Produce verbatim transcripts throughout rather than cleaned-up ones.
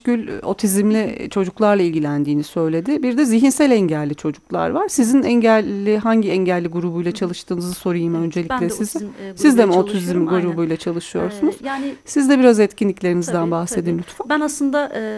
Gül otizmli çocuklarla ilgilendiğini söyledi. Bir de zihinsel engelli çocuklar var. Sizin engelli hangi engelli grubuyla Hı hı. çalıştığınızı sorayım Evet, ben öncelikle de size. otizm e, Siz de grubuyla mi otizm çalışıyorum. Aynen. grubuyla çalışıyorsunuz? Ee, yani Siz de biraz etkinliklerinizden tabii tabii. bahsedin lütfen. Ben aslında e,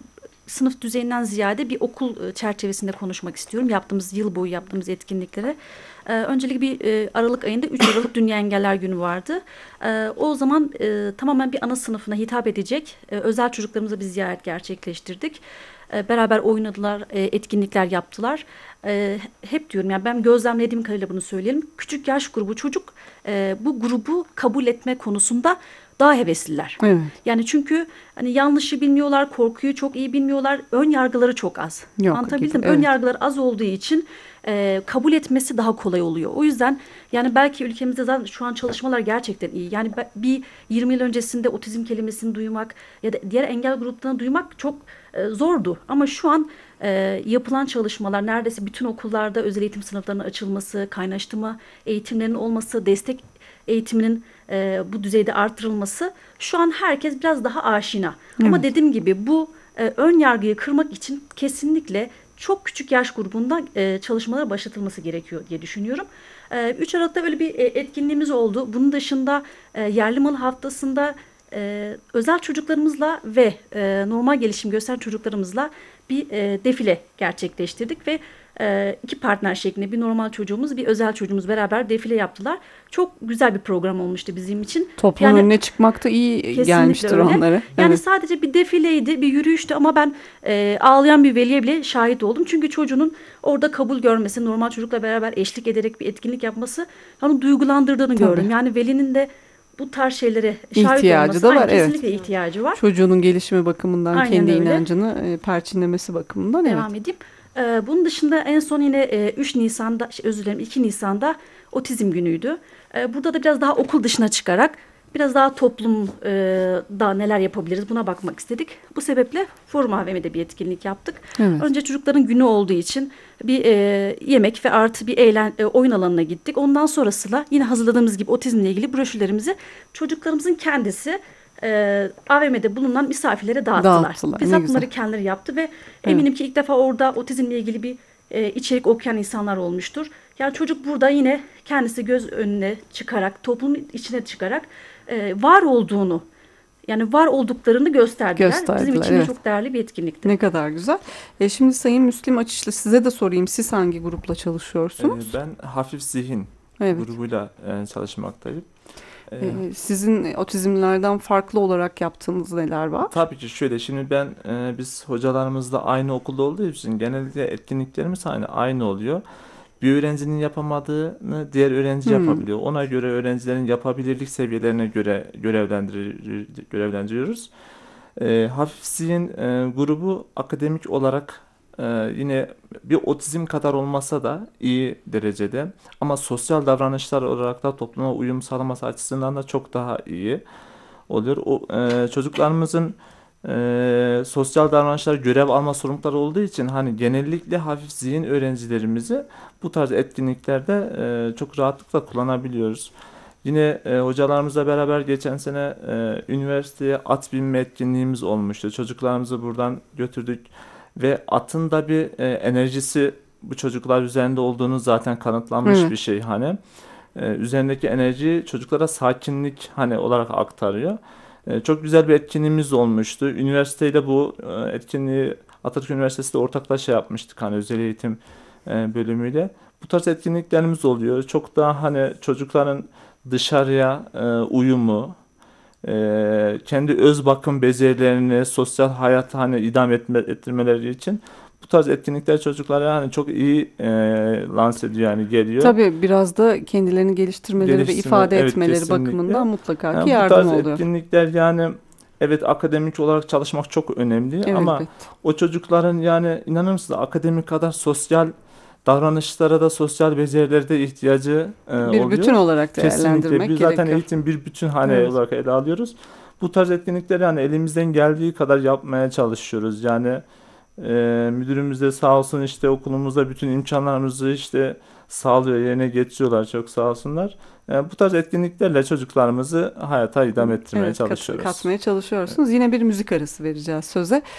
sınıf düzeyinden ziyade bir okul e, çerçevesinde konuşmak istiyorum. Yaptığımız yıl boyu yaptığımız etkinliklere. Ee, öncelikle bir e, Aralık ayında üç Aralık Dünya Engeller Günü vardı. Ee, o zaman e, tamamen bir ana sınıfına hitap edecek e, özel çocuklarımıza bir ziyaret gerçekleştirdik. E, beraber oynadılar, e, etkinlikler yaptılar. E, hep diyorum yani ben gözlemlediğim kadarıyla bunu söyleyelim. Küçük yaş grubu çocuk e, bu grubu kabul etme konusunda daha hevesliler. Evet. Yani çünkü hani yanlışı bilmiyorlar, korkuyu çok iyi bilmiyorlar, ön yargıları çok az. Yok gibi. Anlatabildim mi? Ön Evet. yargıları az olduğu için e, kabul etmesi daha kolay oluyor. O yüzden yani belki ülkemizde zaten şu an çalışmalar gerçekten iyi. Yani be- bir yirmi yıl öncesinde otizm kelimesini duymak ya da diğer engel gruplarını duymak çok e, zordu. Ama şu an e, yapılan çalışmalar neredeyse bütün okullarda özel eğitim sınıflarının açılması, kaynaştırma eğitimlerinin olması, destek eğitiminin e, bu düzeyde artırılması şu an herkes biraz daha aşina. Ama Evet. dediğim gibi bu e, ön yargıyı kırmak için kesinlikle çok küçük yaş grubunda e, çalışmalara başlatılması gerekiyor diye düşünüyorum. E, üç Aralık'ta öyle bir e, etkinliğimiz oldu. Bunun dışında e, yerli mal haftasında e, özel çocuklarımızla ve e, normal gelişim gösteren çocuklarımızla bir e, defile gerçekleştirdik ve e, iki partner şeklinde bir normal çocuğumuz bir özel çocuğumuz beraber defile yaptılar. Çok güzel bir program olmuştu bizim için. Toplumun Yani önüne çıkmak da iyi kesinlikle gelmiştir öyle. onlara. Yani Evet. sadece bir defileydi, bir yürüyüştü ama ben e, ağlayan bir veliye bile şahit oldum. Çünkü çocuğunun orada kabul görmesi, normal çocukla beraber eşlik ederek bir etkinlik yapması onu duygulandırdığını Tabii. gördüm. Yani velinin de bu tarz şeylere şahit İhtiyacı olması, da aynen var. Evet. kesinlikle ihtiyacı var. Çocuğunun gelişimi bakımından, Aynen kendi öyle. inancını e, perçinlemesi bakımından evet. Devam edeyim. Ee, bunun dışında en son yine e, üç Nisan'da, şey, özür dilerim iki Nisan'da otizm günüydü. Ee, burada da biraz daha okul dışına çıkarak biraz daha toplumda neler yapabiliriz buna bakmak istedik. Bu sebeple Forum A V M'de bir etkinlik yaptık. Evet. Önce çocukların günü olduğu için bir e, yemek ve artı bir eğlen, e, oyun alanına gittik. Ondan sonrasıyla yine hazırladığımız gibi otizmle ilgili broşürlerimizi çocuklarımızın kendisi e, A V M'de bulunan misafirlere dağıttılar. Dağıttılar. Ne Bizzat güzel. bunları kendileri yaptı ve Evet. eminim ki ilk defa orada otizmle ilgili bir e, içerik okuyan insanlar olmuştur. Yani çocuk burada yine kendisi göz önüne çıkarak, toplumun içine çıkarak e, var olduğunu, yani var olduklarını gösterdiler. Bizim Gösterdiler. için de Evet. çok değerli bir etkinlikti. Ne kadar güzel. E, şimdi Sayın Müslim Açışlı size de sorayım. Siz hangi grupla Ee, çalışıyorsunuz? Ben hafif zihin Evet. grubuyla e, çalışmaktayım. Ee, E, sizin otizmlerden farklı olarak yaptığınız neler var? tabii ki şöyle şimdi ben e, biz hocalarımızla aynı okulda olduğu için genellikle etkinliklerimiz aynı aynı oluyor. Bir öğrencinin yapamadığını diğer öğrenci Hmm. yapabiliyor. Ona göre öğrencilerin yapabilirlik seviyelerine göre görevlendir görevlendiriyoruz. Ee, hafif zihin e, grubu akademik olarak e, yine bir otizm kadar olmasa da iyi derecede ama sosyal davranışlar olarak da topluma uyum sağlaması açısından da çok daha iyi oluyor. O e, çocuklarımızın e, sosyal davranışlar görev alma sorumlulukları olduğu için hani genellikle hafif zihin öğrencilerimizi bu tarz etkinliklerde e, çok rahatlıkla kullanabiliyoruz. Yine e, hocalarımızla beraber geçen sene e, üniversiteye at binme etkinliğimiz olmuştu. Çocuklarımızı buradan götürdük ve atın da bir e, enerjisi bu çocuklar üzerinde olduğunu zaten kanıtlanmış Evet. bir şey hani. E, üzerindeki enerji çocuklara sakinlik hani olarak aktarıyor. E, çok güzel bir etkinliğimiz olmuştu. Üniversiteyle bu e, etkinliği Atatürk Üniversitesi'de ortaklaşa yapmıştık hani özel eğitim e, bölümüyle. Bu tarz etkinliklerimiz oluyor. Çok daha hani çocukların dışarıya e, uyumu, e, kendi öz bakım becerilerini, sosyal hayat hani idame etme, ettirmeleri için bu tarz etkinlikler çocuklara yani çok iyi e, lanse ediyor yani geliyor. Tabii biraz da kendilerini geliştirmeleri ve Geliştirme, ifade evet etmeleri kesinlikle. bakımından mutlaka ki Yani bu yardım tarz oluyor. etkinlikler yani evet akademik olarak çalışmak çok önemli Evet, ama elbette. o çocukların yani inanır mısınız akademik kadar sosyal davranışlara da sosyal becerilere de ihtiyacı e, Bir bütün oluyor. olarak Kesinlikle. değerlendirmek Biz zaten gerekiyor. eğitim bir bütün hani Evet. olarak ele alıyoruz. Bu tarz etkinlikleri yani elimizden geldiği kadar yapmaya çalışıyoruz. Yani e, müdürümüz de sağ olsun işte okulumuzda bütün imkanlarımızı işte sağlıyor, yerine getiriyorlar çok sağ olsunlar. E, bu tarz etkinliklerle çocuklarımızı hayata idame ettirmeye Evet, kat- çalışıyoruz. katmaya çalışıyorsunuz. Yine bir müzik arası vereceğiz söze.